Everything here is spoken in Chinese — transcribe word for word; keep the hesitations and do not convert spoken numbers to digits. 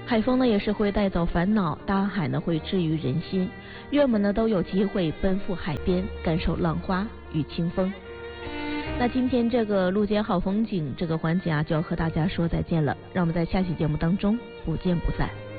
海风呢也是会带走烦恼，大海呢会治愈人心，愿我们呢都有机会奔赴海边，感受浪花与清风。那今天这个路见好风景这个环节啊，就要和大家说再见了，让我们在下期节目当中不见不散。